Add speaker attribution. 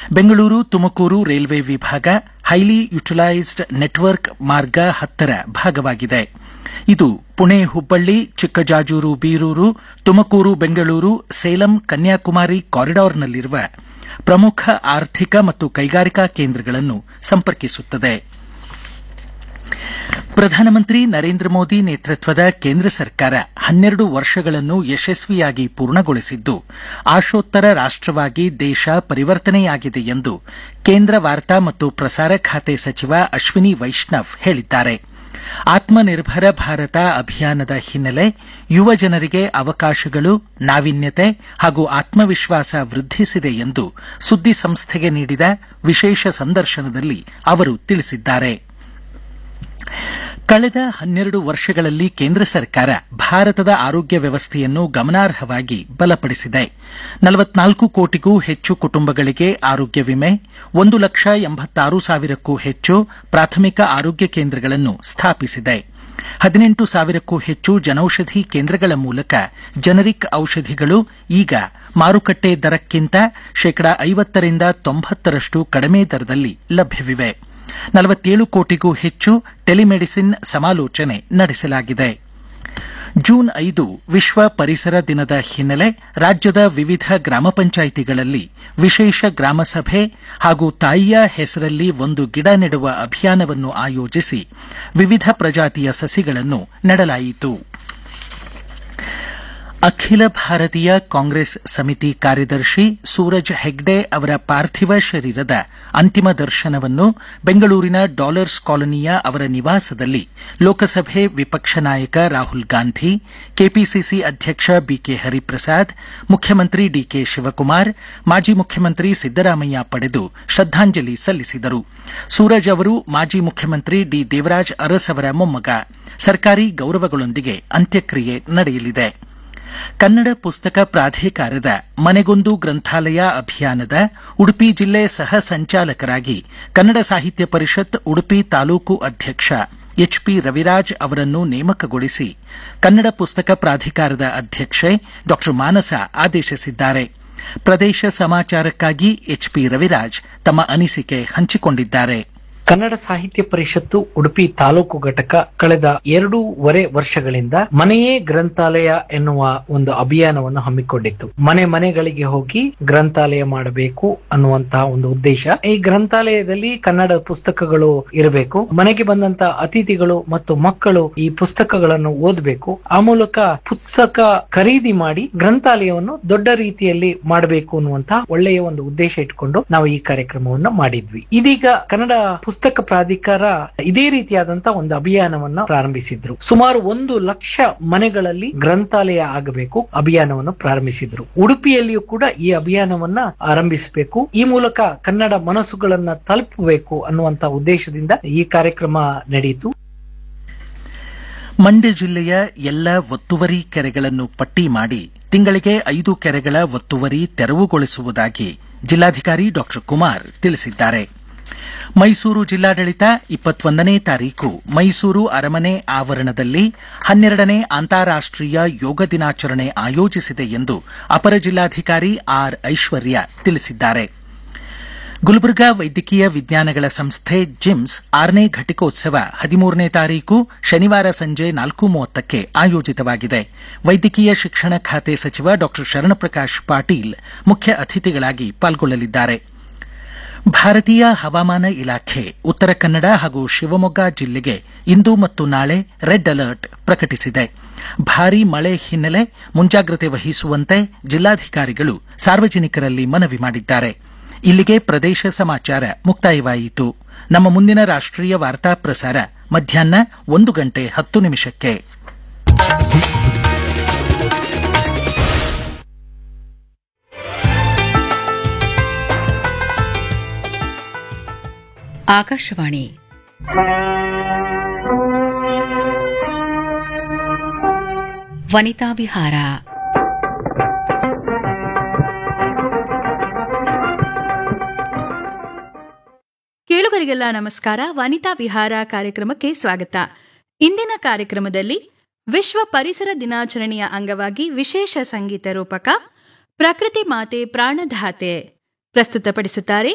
Speaker 1: Bengaluru Tumakuru railway ವಿಭಾಗ highly utilised network ಮಾರ್ಗ 10ರ ಭಾಗವಾಗಿದೆ. ಇದು ಪುಣೆ ಹುಬ್ಬಳ್ಳಿ ಚಿಕ್ಕಜಾಜೂರು ಬೀರೂರು ತುಮಕೂರು ಬೆಂಗಳೂರು ಸೇಲಂ ಕನ್ಯಾಕುಮಾರಿ ಕಾರಿಡಾರ್ನಲ್ಲಿರುವ ಪ್ರಮುಖ ಆರ್ಥಿಕ ಮತ್ತು ಕೈಗಾರಿಕಾ ಕೇಂದ್ರಗಳನ್ನು ಸಂಪರ್ಕಿಸುತ್ತದೆ. ಪ್ರಧಾನಮಂತ್ರಿ ನರೇಂದ್ರ ಮೋದಿ ನೇತೃತ್ವದ ಕೇಂದ್ರ ಸರ್ಕಾರ 12 ವರ್ಷಗಳನ್ನು ಯಶಸ್ವಿಯಾಗಿ ಪೂರ್ಣಗೊಳಿಸಿದ್ದು, ಆಶೋತ್ತರ ರಾಷ್ಟವಾಗಿ ದೇಶ ಪರಿವರ್ತನೆಯಾಗಿದೆ ಎಂದು ಕೇಂದ್ರ ವಾರ್ತಾ ಮತ್ತು ಪ್ರಸಾರ ಖಾತೆ ಸಚಿವ ಅಶ್ವಿನಿ ವೈಷ್ಣವ್ ಹೇಳಿದ್ದಾರೆ. ಆತ್ಮನಿರ್ಭರ ಭಾರತ ಅಭಿಯಾನದ ಹಿನ್ನೆಲೆ ಯುವ ಜನರಿಗೆ ಅವಕಾಶಗಳು, ನಾವೀನ್ಯತೆ ಹಾಗೂ ಆತ್ಮವಿಶ್ವಾಸ ವೃದ್ಧಿಸಿದೆ ಎಂದು ಸುದ್ದಿ ಸಂಸ್ಥೆಗೆ ನೀಡಿದ ವಿಶೇಷ ಸಂದರ್ಶನದಲ್ಲಿ ಅವರು ತಿಳಿಸಿದ್ದಾರೆ. ಕಳೆದ 12 ವರ್ಷಗಳಲ್ಲಿ ಕೇಂದ್ರ ಸರ್ಕಾರ ಭಾರತದ ಆರೋಗ್ಯ ವ್ಯವಸ್ಥೆಯನ್ನು ಗಮನಾರ್ಹವಾಗಿ ಬಲಪಡಿಸಿದೆ. 44 ಕೋಟಿಗೂ ಹೆಚ್ಚು ಕುಟುಂಬಗಳಿಗೆ ಆರೋಗ್ಯ ವಿಮೆ, 1,86,000ಕ್ಕೂ ಹೆಚ್ಚು ಪ್ರಾಥಮಿಕ ಆರೋಗ್ಯ ಕೇಂದ್ರಗಳನ್ನು ಸ್ಥಾಪಿಸಿದೆ. 18,000ಕ್ಕೂ ಹೆಚ್ಚು ಜನೌಷಧಿ ಕೇಂದ್ರಗಳ ಮೂಲಕ ಜನರಿಕ್ ಔಷಧಿಗಳು ಈಗ ಮಾರುಕಟ್ಟೆ ದರಕ್ಕಿಂತ 50% ರಿಂದ 90% ಕಡಿಮೆ ದರದಲ್ಲಿ ಲಭ್ಯವಿವೆ. 47 ಕೋಟಿಗೂ ಹೆಚ್ಚು ಟೆಲಿಮೆಡಿಸಿನ್ ಸಮಾಲೋಚನೆ ನಡೆಸಲಾಗಿದೆ. ಜೂನ್ 5 ವಿಶ್ವ ಪರಿಸರ ದಿನದ ಹಿನ್ನೆಲೆ ರಾಜ್ಯದ ವಿವಿಧ ಗ್ರಾಮ ಪಂಚಾಯಿತಿಗಳಲ್ಲಿ ವಿಶೇಷ ಗ್ರಾಮ ಸಭೆ ಹಾಗೂ ತಾಯಿಯ ಹೆಸರಲ್ಲಿ ಒಂದು ಗಿಡ ನೆಡುವ ಅಭಿಯಾನವನ್ನು ಆಯೋಜಿಸಿ ವಿವಿಧ ಪ್ರಜಾತಿಯ ಸಸಿಗಳನ್ನು ನೆಡಲಾಯಿತು. ಅಖಿಲ ಭಾರತೀಯ ಕಾಂಗ್ರೆಸ್ ಸಮಿತಿ ಕಾರ್ಯದರ್ಶಿ ಸೂರಜ್ ಹೆಗ್ಡೆ ಅವರ ಪಾರ್ಥಿವ ಶರೀರದ ಅಂತಿಮ ದರ್ಶನವನ್ನು ಬೆಂಗಳೂರಿನ ಡಾಲರ್ಸ್ ಕಾಲೋನಿಯ ಅವರ ನಿವಾಸದಲ್ಲಿ ಲೋಕಸಭೆ ವಿಪಕ್ಷ ನಾಯಕ ರಾಹುಲ್ ಗಾಂಧಿ, ಕೆಪಿಸಿಸಿ ಅಧ್ಯಕ್ಷ ಬಿಕೆ ಹರಿಪ್ರಸಾದ್, ಮುಖ್ಯಮಂತ್ರಿ ಡಿಕೆ ಶಿವಕುಮಾರ್, ಮಾಜಿ ಮುಖ್ಯಮಂತ್ರಿ ಸಿದ್ದರಾಮಯ್ಯ ಪಡೆದು ಶ್ರದ್ದಾಂಜಲಿ ಸಲ್ಲಿಸಿದರು. ಸೂರಜ್ ಅವರು ಮಾಜಿ ಮುಖ್ಯಮಂತ್ರಿ ಡಿ ದೇವರಾಜ್ ಅರಸ್ ಅವರ ಮೊಮ್ಮಗ. ಸರ್ಕಾರಿ ಗೌರವಗಳೊಂದಿಗೆ ಅಂತ್ಯಕ್ರಿಯೆ ನಡೆಯಲಿದೆ. ಕನ್ನಡ ಪುಸ್ತಕ ಪ್ರಾಧಿಕಾರದ ಮನೆಗೊಂದು ಗ್ರಂಥಾಲಯ ಅಭಿಯಾನದ ಉಡುಪಿ ಜಿಲ್ಲೆ ಸಹ ಸಂಚಾಲಕರಾಗಿ ಕನ್ನಡ ಸಾಹಿತ್ಯ ಪರಿಷತ್ ಉಡುಪಿ ತಾಲೂಕು ಅಧ್ಯಕ್ಷ ಎಚ್ಪಿ ರವಿರಾಜ್ ಅವರನ್ನು ನೇಮಕಗೊಳಿಸಿ ಕನ್ನಡ ಪುಸ್ತಕ ಪ್ರಾಧಿಕಾರದ ಅಧ್ಯಕ್ಷೆ ಡಾ ಮಾನಸ ಆದೇಶಿಸಿದ್ದಾರೆ. ಪ್ರದೇಶ ಸಮಾಚಾರಕ್ಕಾಗಿ ಎಚ್ಪಿ ರವಿರಾಜ್ ತಮ್ಮ ಅನಿಸಿಕೆ ಹಂಚಿಕೊಂಡಿದ್ದಾರೆ.
Speaker 2: ಕನ್ನಡ ಸಾಹಿತ್ಯ ಪರಿಷತ್ತು ಉಡುಪಿ ತಾಲೂಕು ಘಟಕ ಕಳೆದ 2.5 ವರ್ಷಗಳಿಂದ ಮನೆಯೇ ಗ್ರಂಥಾಲಯ ಎನ್ನುವ ಒಂದು ಅಭಿಯಾನವನ್ನು ಹಮ್ಮಿಕೊಂಡಿತ್ತು. ಮನೆಗಳಿಗೆ ಹೋಗಿ ಗ್ರಂಥಾಲಯ ಮಾಡಬೇಕು ಅನ್ನುವಂತಹ ಒಂದು ಉದ್ದೇಶ. ಈ ಗ್ರಂಥಾಲಯದಲ್ಲಿ ಕನ್ನಡ ಪುಸ್ತಕಗಳು ಇರಬೇಕು. ಮನೆಗೆ ಬಂದಂತ ಅತಿಥಿಗಳು ಮತ್ತು ಮಕ್ಕಳು ಈ ಪುಸ್ತಕಗಳನ್ನು ಓದಬೇಕು. ಆ ಮೂಲಕ ಪುಸ್ತಕ ಖರೀದಿ ಮಾಡಿ ಗ್ರಂಥಾಲಯವನ್ನು ದೊಡ್ಡ ರೀತಿಯಲ್ಲಿ ಮಾಡಬೇಕು ಅನ್ನುವಂತಹ ಒಳ್ಳೆಯ ಒಂದು ಉದ್ದೇಶ ಇಟ್ಕೊಂಡು ನಾವು ಈ ಕಾರ್ಯಕ್ರಮವನ್ನು ಮಾಡಿದ್ವಿ. ಇದೀಗ ಕನ್ನಡ ಪುಸ್ತಕ ಪ್ರಾಧಿಕಾರ ಇದೇ ರೀತಿಯಾದಂತಹ ಒಂದು ಅಭಿಯಾನವನ್ನು ಪ್ರಾರಂಭಿಸಿದ್ರು. ಸುಮಾರು 1 ಲಕ್ಷ ಮನೆಗಳಲ್ಲಿ ಗ್ರಂಥಾಲಯ ಆಗಬೇಕು ಅಭಿಯಾನವನ್ನು ಪ್ರಾರಂಭಿಸಿದ್ರು. ಉಡುಪಿಯಲ್ಲಿಯೂ ಕೂಡ ಈ ಅಭಿಯಾನವನ್ನ ಆರಂಭಿಸಬೇಕು. ಈ ಮೂಲಕ ಕನ್ನಡ ಮನಸ್ಸುಗಳನ್ನ ತಲುಪಬೇಕು ಅನ್ನುವಂತಹ ಉದ್ದೇಶದಿಂದ ಈ ಕಾರ್ಯಕ್ರಮ ನಡೆಯಿತು.
Speaker 1: ಮಂಡ್ಯ ಜಿಲ್ಲೆಯ ಎಲ್ಲ ಒತ್ತುವರಿ ಕೆರೆಗಳನ್ನು ಪಟ್ಟಿ ಮಾಡಿ ತಿಂಗಳಿಗೆ 5 ಕೆರೆಗಳ ಒತ್ತುವರಿ ತೆರವುಗೊಳಿಸುವುದಾಗಿ ಜಿಲ್ಲಾಧಿಕಾರಿ ಡಾ ಕುಮಾರ್ ತಿಳಿಸಿದ್ದಾರೆ. ಮೈಸೂರು ಜಿಲ್ಲಾಡಳಿತ 21ನೇ ತಾರೀಕು ಮೈಸೂರು ಅರಮನೆ ಆವರಣದಲ್ಲಿ 12ನೇ ಅಂತಾರಾಷ್ಟೀಯ ಯೋಗ ದಿನಾಚರಣೆ ಆಯೋಜಿಸಿದೆ ಎಂದು ಅಪರ ಜಿಲ್ಲಾಧಿಕಾರಿ ಆರ್ ಐಶ್ವರ್ಯ ತಿಳಿಸಿದ್ದಾರೆ. ಗುಲ್ಬರ್ಗಾ ವೈದ್ಯಕೀಯ ವಿಜ್ಞಾನಗಳ ಸಂಸ್ಥೆ ಜಿಮ್ಸ್ 6ನೇ ಘಟಿಕೋತ್ಸವ 13ನೇ ತಾರೀಕು ಶನಿವಾರ ಸಂಜೆ 4:30ಕ್ಕೆ ಆಯೋಜಿತವಾಗಿದೆ. ವೈದ್ಯಕೀಯ ಶಿಕ್ಷಣ ಖಾತೆ ಸಚಿವ ಡಾ ಶರಣಪ್ರಕಾಶ್ ಪಾಟೀಲ್ ಮುಖ್ಯ ಅತಿಥಿಗಳಾಗಿ ಪಾಲ್ಗೊಳ್ಳಲಿದ್ದಾರೆ. ಭಾರತೀಯ ಹವಾಮಾನ ಇಲಾಖೆ ಉತ್ತರ ಕನ್ನಡ ಹಾಗೂ ಶಿವಮೊಗ್ಗ ಜಿಲ್ಲೆಗೆ ಇಂದು ಮತ್ತು ನಾಳೆ ರೆಡ್ ಅಲರ್ಟ್ ಪ್ರಕಟಿಸಿದೆ. ಭಾರೀ ಮಳೆ ಹಿನ್ನೆಲೆ ಮುಂಜಾಗ್ರತೆ ವಹಿಸುವಂತೆ ಜಿಲ್ಲಾಧಿಕಾರಿಗಳು ಸಾರ್ವಜನಿಕರಲ್ಲಿ ಮನವಿ ಮಾಡಿದ್ದಾರೆ. ಇಲ್ಲಿಗೆ ಪ್ರದೇಶ ಸಮಾಚಾರ ಮುಕ್ತಾಯವಾಯಿತು. ನಮ್ಮ ಮುಂದಿನ ರಾಷ್ಟ್ರೀಯ ವಾರ್ತಾ ಪ್ರಸಾರ ಮಧ್ಯಾಹ್ನ 1:10
Speaker 3: ಆಕಾಶವಾಣಿ ವನಿತಾ ವಿಹಾರ.
Speaker 4: ಕೇಳುಗರಿಗೆಲ್ಲ ನಮಸ್ಕಾರ. ವನಿತಾ ವಿಹಾರ ಕಾರ್ಯಕ್ರಮಕ್ಕೆ ಸ್ವಾಗತ. ಇಂದಿನ ಕಾರ್ಯಕ್ರಮದಲ್ಲಿ ವಿಶ್ವ ಪರಿಸರ ದಿನಾಚರಣೆಯ ಅಂಗವಾಗಿ ವಿಶೇಷ ಸಂಗೀತ ರೂಪಕ ಪ್ರಕೃತಿ ಮಾತೆ ಪ್ರಾಣಧಾತೆ ಪ್ರಸ್ತುತಪಡಿಸುತ್ತಾರೆ